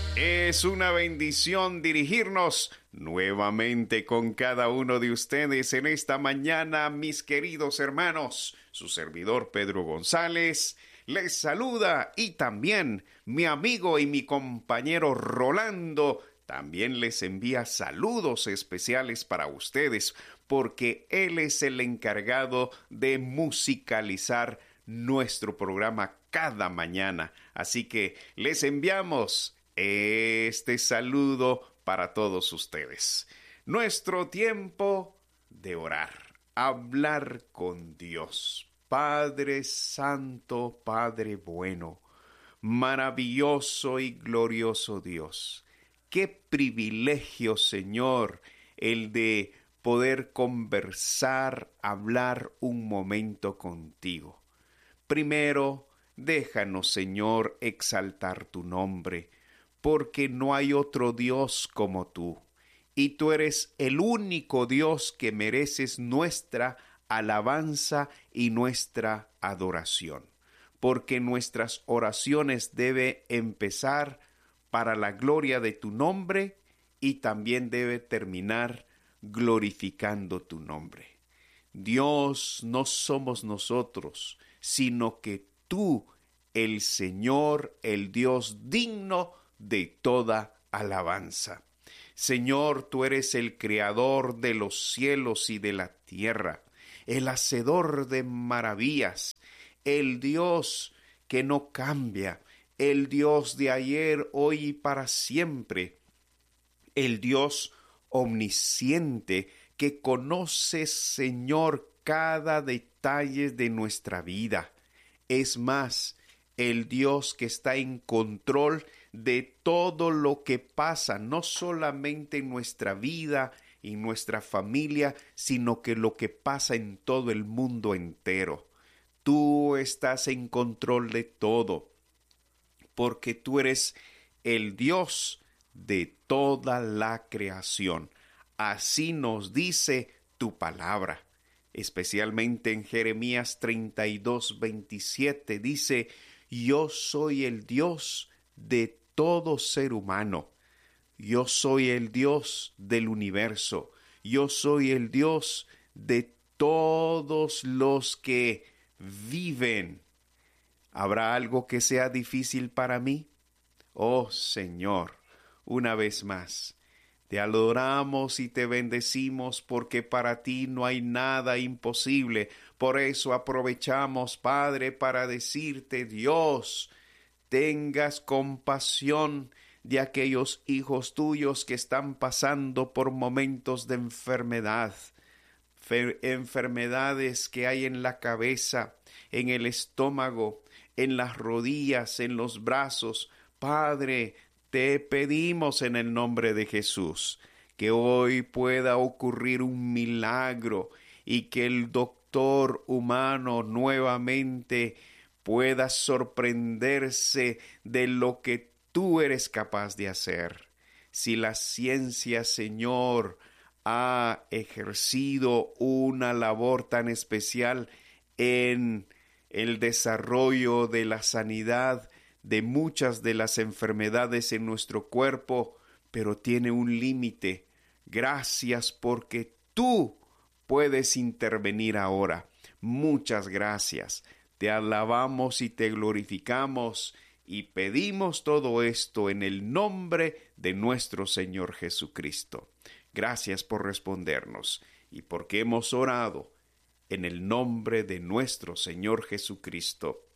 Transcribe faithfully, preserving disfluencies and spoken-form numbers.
Es una bendición dirigirnos nuevamente con cada uno de ustedes en esta mañana, mis queridos hermanos. Su servidor Pedro González les saluda y también mi amigo y mi compañero Rolando también les envía saludos especiales para ustedes porque él es el encargado de musicalizar nuestro programa cada mañana. Así que les enviamos este saludo para todos ustedes. Nuestro tiempo de orar, hablar con Dios. Padre Santo, Padre bueno, maravilloso y glorioso Dios. Qué privilegio, Señor, el de poder conversar, hablar un momento contigo. Primero, déjanos, Señor, exaltar tu nombre, porque no hay otro Dios como tú, y tú eres el único Dios que mereces nuestra alabanza y nuestra adoración, porque nuestras oraciones deben empezar para la gloria de tu nombre y también debe terminar glorificando tu nombre. Dios, no somos nosotros, sino que tú, el Señor, el Dios digno de toda alabanza. Señor, tú eres el creador de los cielos y de la tierra, el hacedor de maravillas, el Dios que no cambia, el Dios de ayer, hoy y para siempre, el Dios omnisciente que conoce, Señor, cada detalle de nuestra vida. Es más, el Dios que está en control de todo lo que pasa, no solamente en nuestra vida y nuestra familia, sino que lo que pasa en todo el mundo entero. Tú estás en control de todo, porque tú eres el Dios de toda la creación. Así nos dice tu palabra. Especialmente en Jeremías treinta y dos, veintisiete dice: yo soy el Dios de todo ser humano. Yo soy el Dios del universo. Yo soy el Dios de todos los que viven. ¿Habrá algo que sea difícil para mí? Oh Señor, una vez más, te adoramos y te bendecimos porque para ti no hay nada imposible. Por eso aprovechamos, Padre, para decirte: Dios, tengas compasión de aquellos hijos tuyos que están pasando por momentos de enfermedad. Fer- enfermedades que hay en la cabeza, en el estómago, en las rodillas, en los brazos. Padre, te pedimos en el nombre de Jesús que hoy pueda ocurrir un milagro y que el doctor humano nuevamente pueda sorprenderse de lo que tú eres capaz de hacer. Si la ciencia, Señor, ha ejercido una labor tan especial en el desarrollo de la sanidad de muchas de las enfermedades en nuestro cuerpo, pero tiene un límite. Gracias porque tú puedes intervenir ahora. Muchas gracias. Te alabamos y te glorificamos y pedimos todo esto en el nombre de nuestro Señor Jesucristo. Gracias por respondernos y porque hemos orado en el nombre de nuestro Señor Jesucristo.